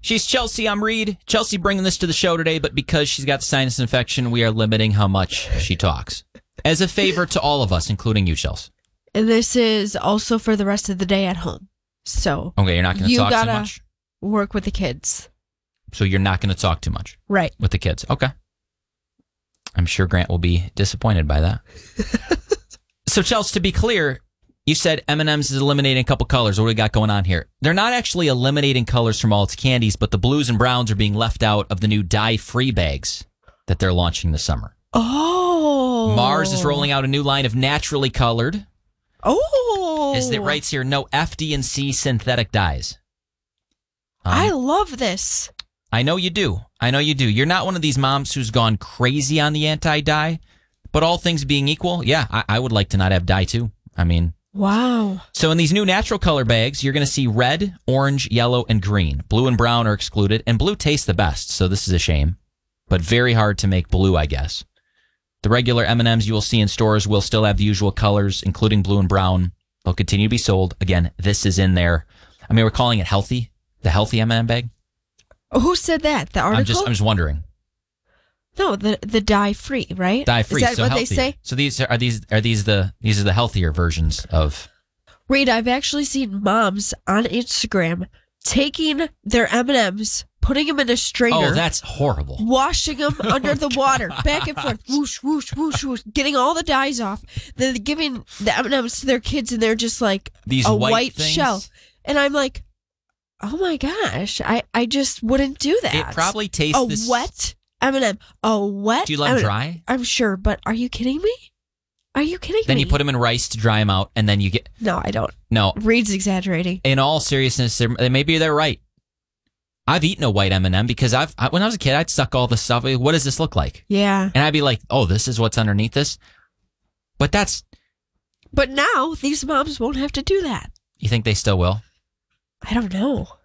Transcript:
She's Chelsea. I'm Reed. Chelsea bringing this to the show today, but because she's got the sinus infection, we are limiting how much she talks. As a favor to all of us, including you, Chelsea. And this is also for the rest of the day at home. So okay, you're not going to talk too much? Work with the kids. So you're not going to talk too much? Right. With the kids. Okay. I'm sure Grant will be disappointed by that. So, Chelsea, to be clear, you said M&M's is eliminating a couple colors. What do we got going on here? They're not actually eliminating colors from all its candies, but the blues and browns are being left out of the new dye-free bags that they're launching this summer. Oh. Mars is rolling out a new line of naturally colored. Oh. As it writes here, no FD&C synthetic dyes. I love this. I know you do. You're not one of these moms who's gone crazy on the anti-dye, but all things being equal, yeah, I would like to not have dye too. I mean... Wow. So in these new natural color bags, you're going to see red, orange, yellow, and green. Blue and brown are excluded, and blue tastes the best, so this is a shame. But very hard to make blue, I guess. The regular M&Ms you will see in stores will still have the usual colors, including blue and brown. They'll continue to be sold. Again, this is in there. I mean, we're calling it healthy, the healthy M&M bag. Who said that? The article? I'm just wondering. No, the dye free, right? Dye free. Is that so what healthier. they say? So these are the healthier versions of. Reed, I've actually seen moms on Instagram taking their M&Ms, putting them in a strainer. Oh, that's horrible. Washing them under the water, back and forth, whoosh, whoosh, whoosh, whoosh, getting all the dyes off. Then giving the M&Ms to their kids, and they're just like these a white shell. And I'm like, oh my gosh, I just wouldn't do that. It probably tastes wet M&M. A wet. Do you let them dry? I'm sure, but are you kidding me? Are you kidding me? Then you put them in rice to dry them out, and then you get... No, I don't. No. Reed's exaggerating. In all seriousness, maybe they're right. I've eaten a white M&M because when I was a kid, I'd suck all the stuff. What does this look like? Yeah. And I'd be like, oh, this is what's underneath this? But now, these moms won't have to do that. You think they still will? I don't know.